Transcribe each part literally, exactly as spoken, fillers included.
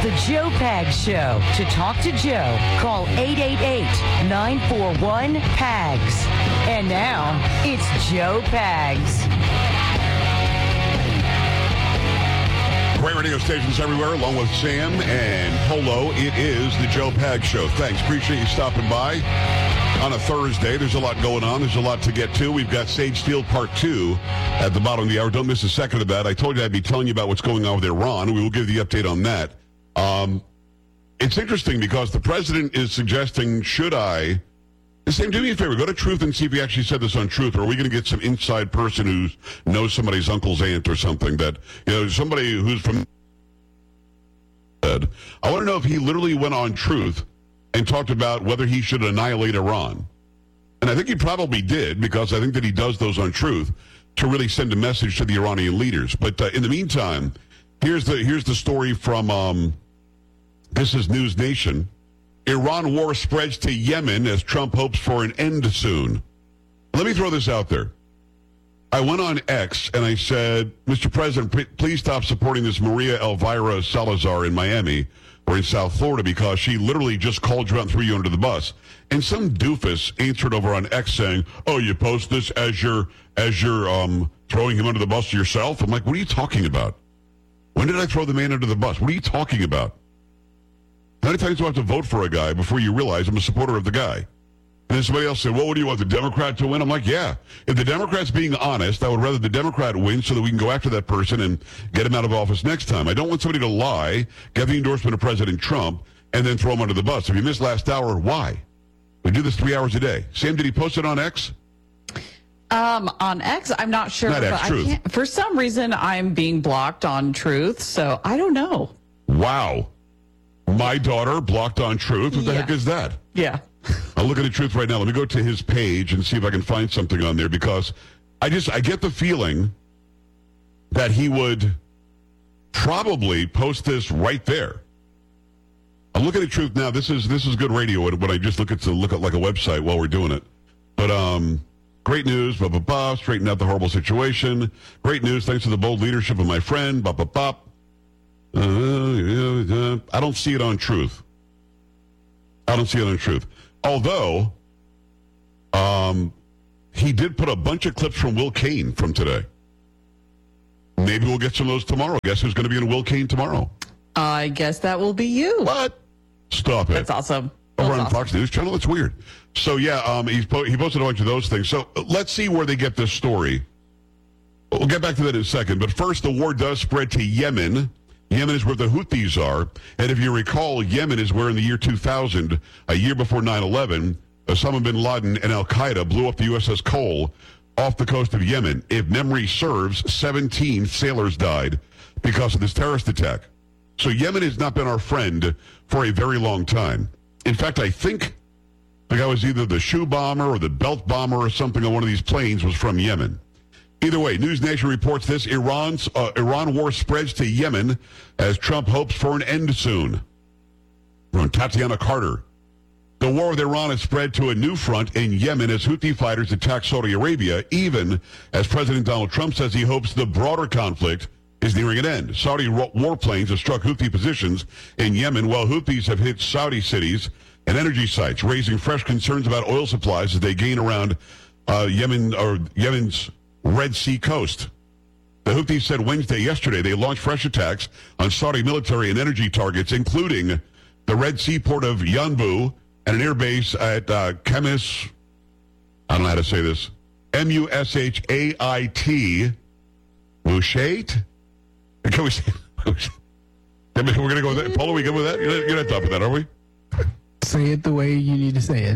The Joe Pags Show. To talk to Joe, call eight eight eight, nine four one, P A G S. And now, it's Joe Pags. Great radio stations everywhere, along with Sam and Polo. It is the Joe Pags Show. Thanks. Appreciate you stopping by on a Thursday. There's a lot going on. There's a lot to get to. We've got Sage Steele Part two at the bottom of the hour. Don't miss a second of that. I told you I'd be telling you about what's going on with Iran. We will give you the update on that. Um, it's interesting because the president is suggesting, should I... Sam, do me a favor. Go to Truth and see if he actually said this on Truth, or are we going to get some inside person who knows somebody's uncle's aunt or something that, you know, somebody who's from... I want to know if he literally went on Truth and talked about whether he should annihilate Iran. And I think he probably did, because I think that he does those on Truth to really send a message to the Iranian leaders. But uh, in the meantime, here's the here's the story from, um, this is News Nation. Iran war spreads to Yemen as Trump hopes for an end soon. Let me throw this out there. I went on X and I said, Mister President, p- please stop supporting this Maria Elvira Salazar in Miami or in South Florida, because she literally just called you out and threw you under the bus. And some doofus answered over on X saying, oh, you post this as you're, as you're um, throwing him under the bus yourself? I'm like, what are you talking about? When did I throw the man under the bus? What are you talking about? How many times do I have to vote for a guy before you realize I'm a supporter of the guy? And then somebody else said, well, what do you want, the Democrat to win? I'm like, yeah. If the Democrat's being honest, I would rather the Democrat win so that we can go after that person and get him out of office next time. I don't want somebody to lie, get the endorsement of President Trump, and then throw him under the bus. If you missed last hour, why? We do this three hours a day. Sam, did he post it on X? Um, on X, I'm not sure. Not X, but Truth. I can't, for some reason, I'm being blocked on Truth, so I don't know. Wow. My daughter blocked on Truth. What the Yeah. heck is that? Yeah. I'll look at the Truth right now. Let me go to his page and see if I can find something on there, because I just, I get the feeling that he would probably post this right there. I'm looking at Truth now. This is this is good radio when I just look at to look at like a website while we're doing it. But um, great news, blah blah blah. Straighten out the horrible situation. Great news, thanks to the bold leadership of my friend. Blah blah blah. Uh, I don't see it on Truth. I don't see it on Truth. Although, um, he did put a bunch of clips from Will Cain from today. Maybe we'll get some of those tomorrow. Guess who's going to be in Will Cain tomorrow? I guess that will be you. What? Stop it. That's awesome. Over That's on awesome. Fox News Channel? That's weird. So, yeah, um, he's po- he posted a bunch of those things. So, uh, let's see where they get this story. We'll get back to that in a second. But first, the war does spread to Yemen. Yemen is where the Houthis are. And if you recall, Yemen is where in the year two thousand, a year before nine eleven, Osama bin Laden and Al-Qaeda blew up the U S S Cole off the coast of Yemen. If memory serves, seventeen sailors died because of this terrorist attack. So Yemen has not been our friend for a very long time. In fact, I think the guy was either the shoe bomber or the belt bomber or something on one of these planes was from Yemen. Either way, News Nation reports this. Iran's uh, Iran war spreads to Yemen as Trump hopes for an end soon. From Tatiana Carter. The war with Iran has spread to a new front in Yemen as Houthi fighters attack Saudi Arabia, even as President Donald Trump says he hopes the broader conflict is nearing an end. Saudi warplanes have struck Houthi positions in Yemen, while Houthis have hit Saudi cities and energy sites, raising fresh concerns about oil supplies as they gain around uh, Yemen or Yemen's Red Sea coast. The Houthis said Wednesday, yesterday, they launched fresh attacks on Saudi military and energy targets, including the Red Sea port of Yanbu and an airbase at uh, Chemis, I don't know how to say this, M U S H A I T, Mushait? Can we say, we're going to go with that. Paul, are we good with that? You're not, you're not top of that, are we? Say it the way you need to say it.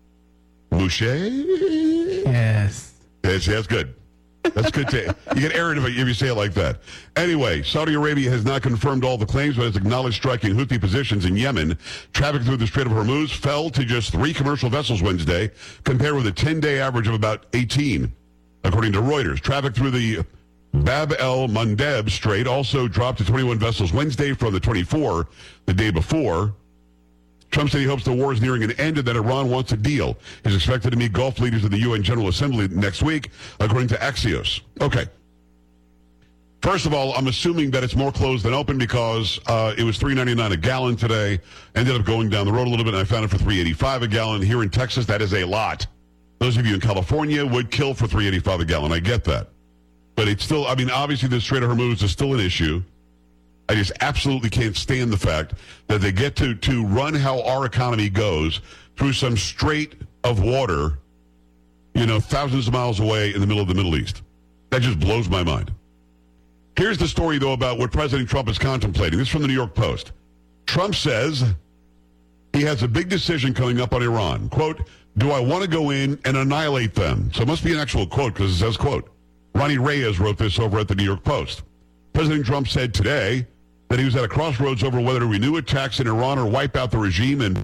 Mushait? Yes. Yes, that's good. That's good. To, you get errant if you say it like that. Anyway, Saudi Arabia has not confirmed all the claims, but has acknowledged striking Houthi positions in Yemen. Traffic through the Strait of Hormuz fell to just three commercial vessels Wednesday, compared with a ten-day average of about eighteen, according to Reuters. Traffic through the Bab el-Mandeb Strait also dropped to twenty-one vessels Wednesday from the twenty-four the day before. Trump said he hopes the war is nearing an end and that Iran wants a deal. He's expected to meet Gulf leaders at the U N General Assembly next week, according to Axios. Okay. First of all, I'm assuming that it's more closed than open because uh, it was three ninety-nine a gallon today. Ended up going down the road a little bit, and I found it for three eighty-five a gallon. Here in Texas, that is a lot. Those of you in California would kill for three eighty-five a gallon. I get that. But it's still, I mean, obviously the Strait of Hormuz is still an issue. I just absolutely can't stand the fact that they get to, to run how our economy goes through some strait of water, you know, thousands of miles away in the middle of the Middle East. That just blows my mind. Here's the story, though, about what President Trump is contemplating. This is from the New York Post. Trump says he has a big decision coming up on Iran. Quote, do I want to go in and annihilate them? So it must be an actual quote because it says, quote. Ronnie Reyes wrote this over at the New York Post. President Trump said today that he was at a crossroads over whether to renew attacks in Iran or wipe out the regime. And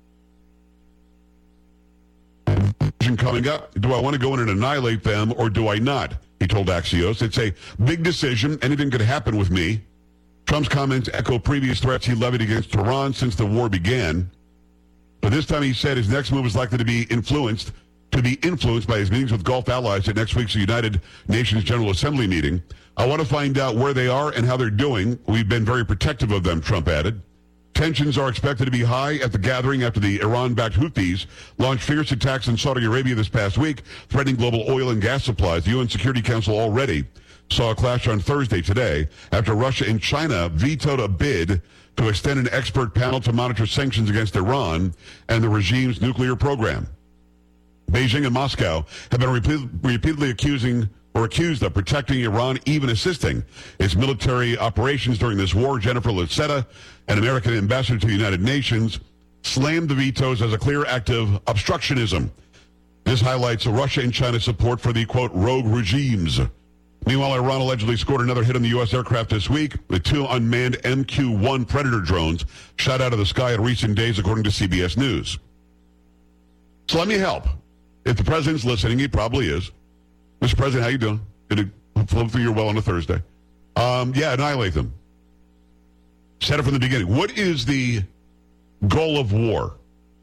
coming up, do I want to go in and annihilate them or do I not? He told Axios. It's a big decision. Anything could happen with me. Trump's comments echo previous threats he levied against Iran since the war began. But this time he said his next move is likely to be influenced to be influenced by his meetings with Gulf allies at next week's United Nations General Assembly meeting. I want to find out where they are and how they're doing. We've been very protective of them, Trump added. Tensions are expected to be high at the gathering after the Iran-backed Houthis launched fierce attacks in Saudi Arabia this past week, threatening global oil and gas supplies. The U N Security Council already saw a clash on Thursday today after Russia and China vetoed a bid to extend an expert panel to monitor sanctions against Iran and the regime's nuclear program. Beijing and Moscow have been repeat- repeatedly accusing or accused of protecting Iran, even assisting its military operations during this war. Jennifer Lucetta, an American ambassador to the United Nations, slammed the vetoes as a clear act of obstructionism. This highlights Russia and China's support for the, quote, rogue regimes. Meanwhile, Iran allegedly scored another hit on the U S aircraft this week with two unmanned M Q one Predator drones shot out of the sky in recent days, according to C B S News. So let me help. If the president's listening, he probably is. Mister President, how you doing? Good to flow through your well on a Thursday. Um, yeah, annihilate them. Said it from the beginning. What is the goal of war?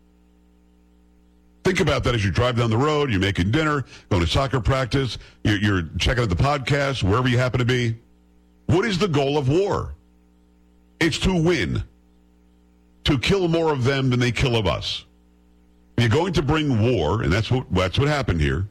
Think about that as you drive down the road, you're making dinner, going to soccer practice, you're, you're checking out the podcast, wherever you happen to be. What is the goal of war? It's to win. To kill more of them than they kill of us. You're going to bring war, and that's what that's what happened here.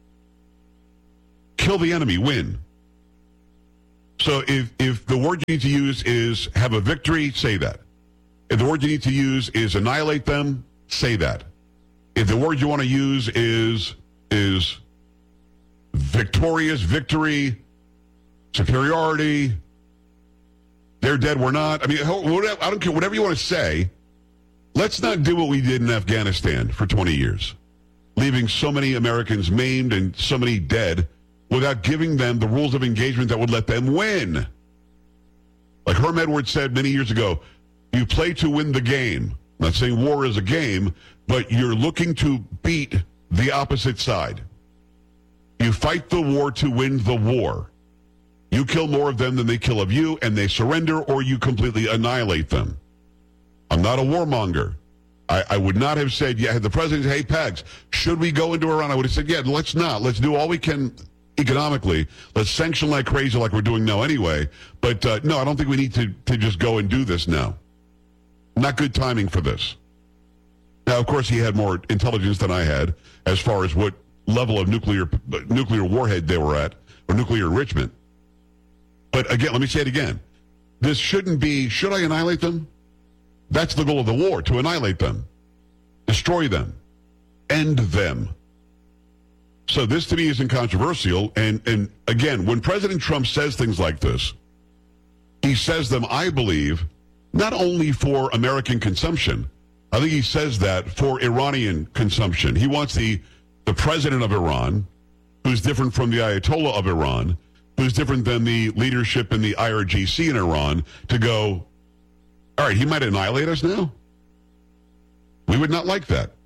Kill the enemy, win. So if, if the word you need to use is have a victory, say that. If the word you need to use is annihilate them, say that. If the word you want to use is is victorious, victory, superiority, they're dead, we're not. I mean, whatever, I don't care, whatever you want to say. Let's not do what we did in Afghanistan for twenty years, leaving so many Americans maimed and so many dead without giving them the rules of engagement that would let them win. Like Herm Edwards said many years ago, you play to win the game. I'm not saying war is a game, but you're looking to beat the opposite side. You fight the war to win the war. You kill more of them than they kill of you, and they surrender, or you completely annihilate them. I'm not a warmonger. I, I would not have said, yeah, the president, hey, Pags, should we go into Iran? I would have said, yeah, let's not. Let's do all we can economically. Let's sanction like crazy like we're doing now anyway. But uh, no, I don't think we need to, to just go and do this now. Not good timing for this. Now, of course, he had more intelligence than I had as far as what level of nuclear nuclear warhead they were at, or nuclear enrichment. But again, let me say it again. This shouldn't be, should I annihilate them? That's the goal of the war, to annihilate them, destroy them, end them. So this to me isn't controversial. And, and again, when President Trump says things like this, he says them, I believe, not only for American consumption. I think he says that for Iranian consumption. He wants the, the president of Iran, who's different from the Ayatollah of Iran, who's different than the leadership in the I R G C in Iran, to go, all right, he might annihilate us now. We would not like that.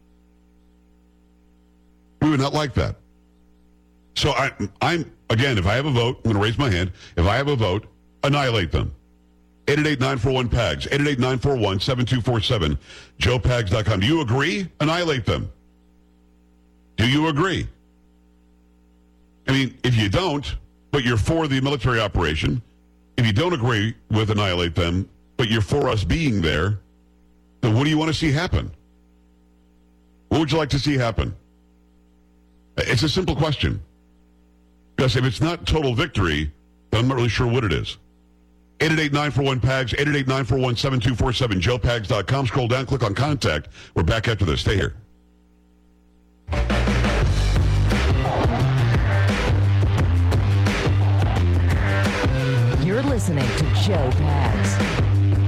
We would not like that. So I, I'm, again, if I have a vote, I'm going to raise my hand. If I have a vote, annihilate them. eight eight eight, nine four one, P A G S. eight eight eight, nine four one, seven two four seven. joe pags dot com. Do you agree? Annihilate them. Do you agree? I mean, if you don't, but you're for the military operation. If you don't agree with Annihilate Them, but you're for us being there, then what do you want to see happen? What would you like to see happen? It's a simple question. Because if it's not total victory, then I'm not really sure what it is. eight eight eight, nine four one, P A G S, eight eight eight, nine four one, seven two four seven, joe pags dot com. Scroll down, click on Contact. We're back after this. Stay here. You're listening to Joe Pags.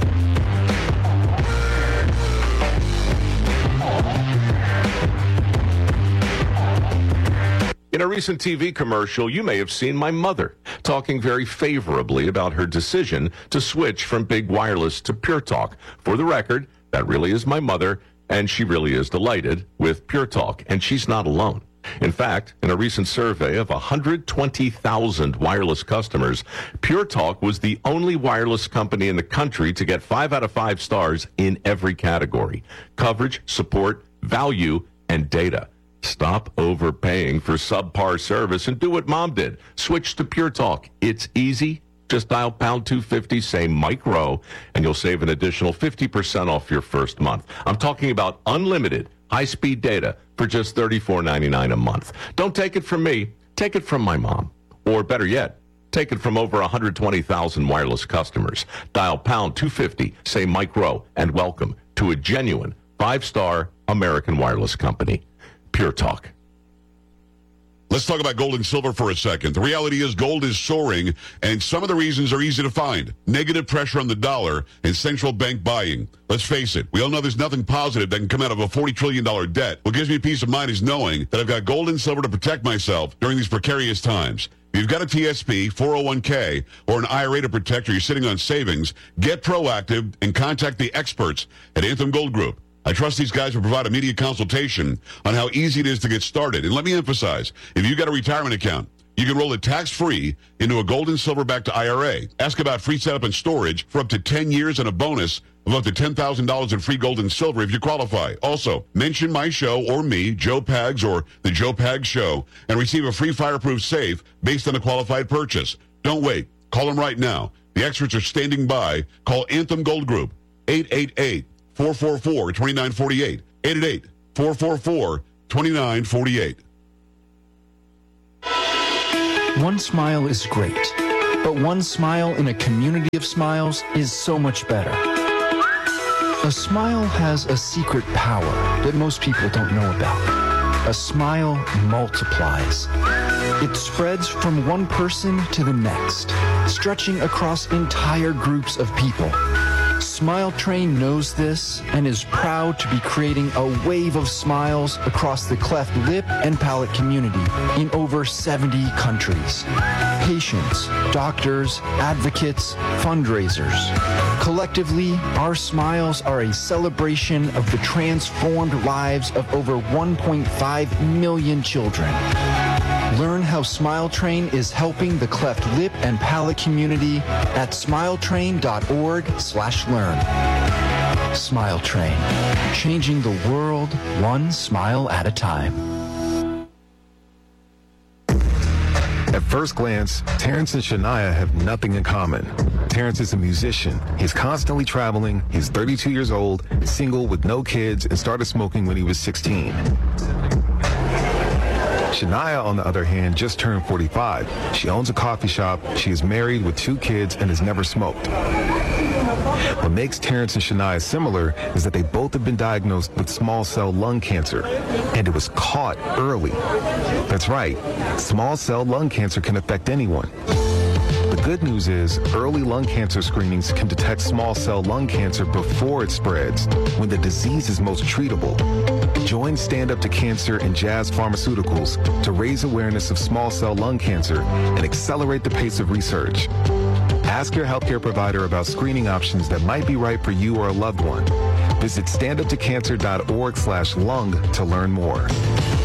In a recent T V commercial, you may have seen my mother talking very favorably about her decision to switch from Big Wireless to Pure Talk. For the record, that really is my mother, and she really is delighted with Pure Talk, and she's not alone. In fact, in a recent survey of one hundred twenty thousand wireless customers, Pure Talk was the only wireless company in the country to get five out of five stars in every category: coverage, support, value, and data. Stop overpaying for subpar service and do what Mom did. Switch to Pure Talk. It's easy. Just dial pound two fifty, say Mike Rowe, and you'll save an additional fifty percent off your first month. I'm talking about unlimited high-speed data for just thirty-four ninety-nine a month. Don't take it from me. Take it from my mom. Or better yet, take it from over one hundred twenty thousand wireless customers. Dial pound two fifty, say Mike Rowe, and welcome to a genuine five-star American wireless company. Pure Talk. Let's talk about gold and silver for a second. The reality is gold is soaring, and some of the reasons are easy to find. Negative pressure on the dollar and central bank buying. Let's face it, we all know there's nothing positive that can come out of a forty trillion dollars debt. What gives me peace of mind is knowing that I've got gold and silver to protect myself during these precarious times. If you've got a T S P, four oh one k, or an I R A to protect, or you're sitting on savings, get proactive and contact the experts at Anthem Gold Group. I trust these guys will provide immediate consultation on how easy it is to get started. And let me emphasize, if you've got a retirement account, you can roll it tax-free into a gold and silver backed I R A. Ask about free setup and storage for up to ten years and a bonus of up to ten thousand dollars in free gold and silver if you qualify. Also, mention my show or me, Joe Pags or the Joe Pags Show, and receive a free fireproof safe based on a qualified purchase. Don't wait. Call them right now. The experts are standing by. Call Anthem Gold Group, eight eight eight, four four four, two nine four eight, eight eight eight, four four four, two nine four eight. One smile is great, but one smile in a community of smiles is so much better. A smile has a secret power that most people don't know about. A smile multiplies. It spreads from one person to the next, stretching across entire groups of people. Smile Train knows this and is proud to be creating a wave of smiles across the cleft lip and palate community in over seventy countries. Patients, doctors, advocates, fundraisers. Collectively, our smiles are a celebration of the transformed lives of over one point five million children. Learn how Smile Train is helping the cleft lip and palate community at smiletrain.org slash learn. Smile Train, changing the world one smile at a time. At first glance, Terrence and Shania have nothing in common. Terrence is a musician. He's constantly traveling. He's thirty-two years old, single with no kids, and started smoking when he was sixteen. Shania, on the other hand, just turned forty-five. She owns a coffee shop, she is married with two kids, and has never smoked. What makes Terrence and Shania similar is that they both have been diagnosed with small cell lung cancer, and it was caught early. That's right, small cell lung cancer can affect anyone. The good news is early lung cancer screenings can detect small cell lung cancer before it spreads, when the disease is most treatable. Join Stand Up to Cancer and Jazz Pharmaceuticals to raise awareness of small cell lung cancer and accelerate the pace of research. Ask your healthcare provider about screening options that might be right for you or a loved one. Visit standuptocancer.org slash lung to learn more.